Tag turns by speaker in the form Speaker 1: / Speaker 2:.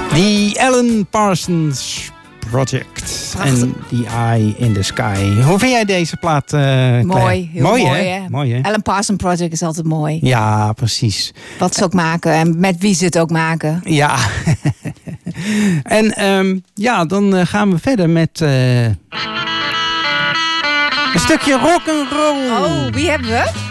Speaker 1: The Alan Parsons Project. En The Eye in the Sky. Hoe vind jij deze plaat?
Speaker 2: Mooi, heel mooi, hè?
Speaker 1: Mooi, hè?
Speaker 2: Alan Parsons Project is altijd mooi.
Speaker 1: Ja, precies.
Speaker 2: Wat ze ook maken en met wie ze het ook maken.
Speaker 1: Ja. En dan gaan we verder met een stukje rock'n'roll.
Speaker 2: Oh, wie hebben we?